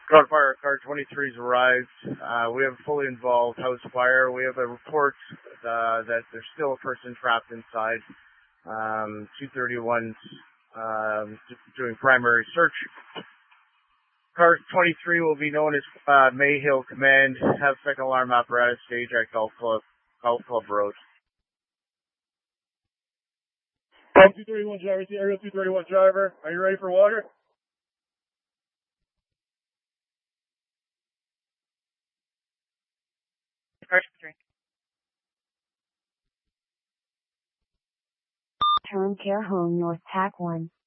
Car fire, car 23's arrived. We have a fully involved house fire. We have a report that there's still a person trapped inside. 231's doing primary search. Car 23 will be known as Mayhill Command. Have second alarm apparatus stage at Golf Club Road. 231 driver, area 231 driver. Are you ready for water? Term Care Home North TAC 1.